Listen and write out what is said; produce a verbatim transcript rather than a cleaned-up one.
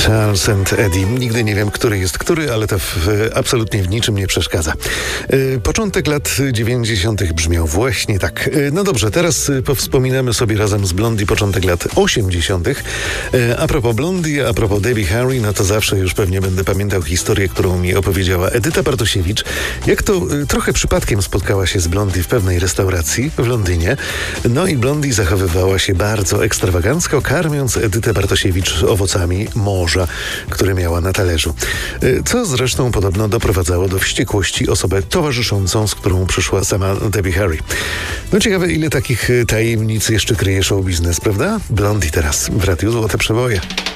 Charles and Eddie. Nigdy nie wiem, który jest który, ale to w, absolutnie w niczym nie przeszkadza. E, początek lat dziewięćdziesiątych brzmiał właśnie tak. E, no dobrze, teraz powspominamy sobie razem z Blondie początek lat osiemdziesiątych. E, a propos Blondie, a propos Debbie Harry, no to zawsze już pewnie będę pamiętał historię, którą mi opowiedziała Edyta Bartosiewicz. Jak to e, trochę przypadkiem spotkała się z Blondie w pewnej restauracji w Londynie. No i Blondie zachowywała się bardzo ekstrawagancko, karmiąc Edytę Bartosiewicz owocami morza, które miała na talerzu. Co zresztą podobno doprowadzało do wściekłości osobę towarzyszącą, z którą przyszła sama Debbie Harry. No ciekawe, ile takich tajemnic jeszcze kryje show biznes, prawda? Blondie teraz w Radiu Złote Przeboje.